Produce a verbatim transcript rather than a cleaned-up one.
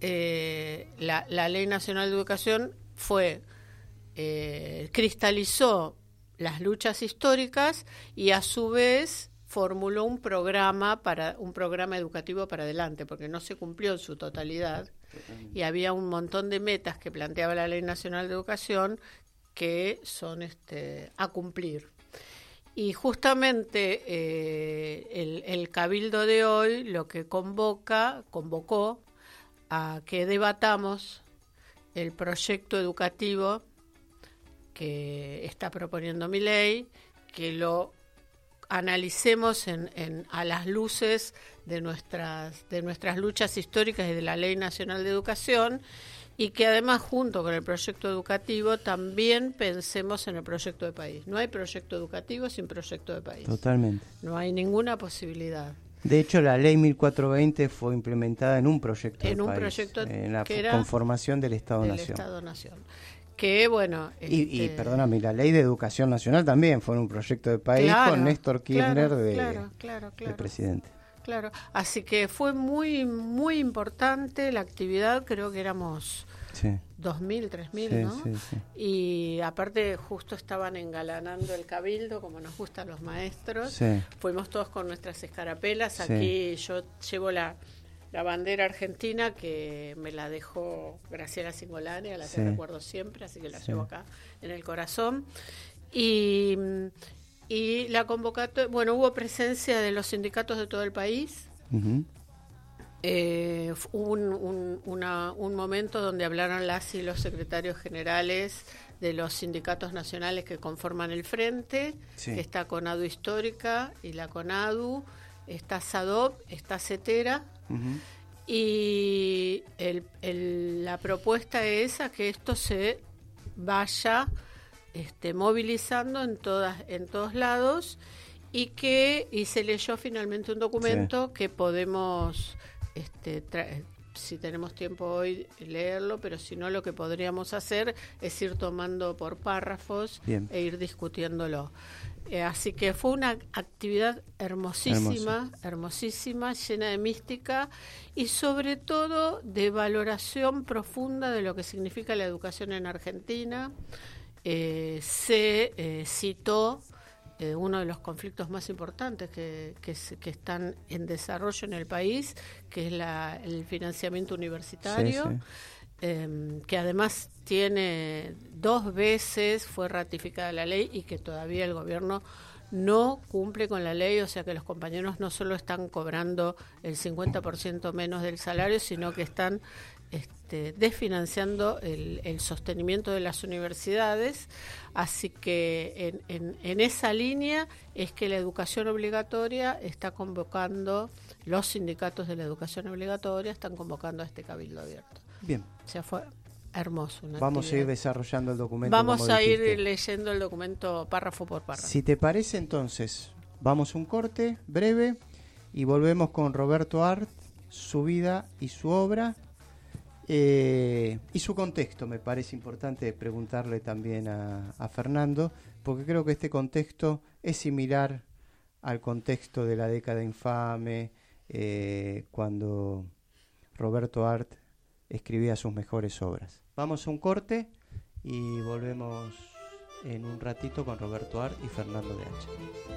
eh, la, la Ley Nacional de Educación fue eh, cristalizó las luchas históricas y a su vez formuló un programa para un programa educativo para adelante, porque no se cumplió en su totalidad y había un montón de metas que planteaba la Ley Nacional de Educación que son este, a cumplir. Y justamente eh, el, el Cabildo de hoy lo que convoca, convocó a que debatamos el proyecto educativo que está proponiendo mi ley, que lo analicemos en, en, a las luces de nuestras, de nuestras luchas históricas y de la Ley Nacional de Educación, y que además junto con el proyecto educativo también pensemos en el proyecto de país. No hay proyecto educativo sin proyecto de país. Totalmente. No hay ninguna posibilidad. De hecho, la ley mil cuatrocientos veinte fue implementada en un proyecto en de un país, proyecto en la que era conformación del Estado-Nación. Del Estado-Nación. Que bueno... Y, este... y perdóname, la ley de educación nacional también fue un proyecto de país, claro, con Néstor Kirchner claro, de, claro, claro, claro. de presidente. Claro, así que fue muy, muy importante la actividad, creo que éramos sí. dos mil, tres mil, sí, ¿no? Sí, sí. Y aparte justo estaban engalanando el cabildo, como nos gustan los maestros. Sí. Fuimos todos con nuestras escarapelas. Sí. Aquí yo llevo la, la bandera argentina que me la dejó Graciela Cingolani, a la sí. que recuerdo siempre, así que la sí. llevo acá en el corazón. Y... Y la convocatoria, bueno, hubo presencia de los sindicatos de todo el país. Uh-huh. Eh, hubo un, un, una, un momento donde hablaron las y los secretarios generales de los sindicatos nacionales que conforman el Frente. Sí. Está CONADU Histórica y la CONADU, está SADOP, está CETERA. Uh-huh. Y el, el, la propuesta es a que esto se vaya... Este, movilizando en todas en todos lados y que y se leyó finalmente un documento sí. que podemos este, tra- si tenemos tiempo hoy leerlo, pero si no lo que podríamos hacer es ir tomando por párrafos Bien. e ir discutiéndolo. Eh, así que fue una actividad hermosísima, Hermoso. hermosísima, llena de mística y sobre todo de valoración profunda de lo que significa la educación en Argentina. Eh, se eh, citó eh, uno de los conflictos más importantes que, que, se, que están en desarrollo en el país, que es la, el financiamiento universitario, sí, sí. Eh, que además tiene dos veces, fue ratificada la ley y que todavía el gobierno no cumple con la ley, o sea que los compañeros no solo están cobrando el cincuenta por ciento menos del salario, sino que están este, desfinanciando el, el sostenimiento de las universidades. Así que en, en, en esa línea es que la educación obligatoria está convocando, los sindicatos de la educación obligatoria están convocando a este cabildo abierto. Bien. O sea, fue hermoso. Vamos actividad. a ir desarrollando el documento. Vamos como a dijiste. ir leyendo el documento párrafo por párrafo. Si te parece, entonces, vamos a un corte breve y volvemos con Roberto Art, su vida y su obra eh, y su contexto. Me parece importante preguntarle también a, a Fernando, porque creo que este contexto es similar al contexto de la década infame, eh, cuando Roberto Art escribía sus mejores obras. Vamos a un corte y volvemos en un ratito con Roberto Art y Fernando de Hacha.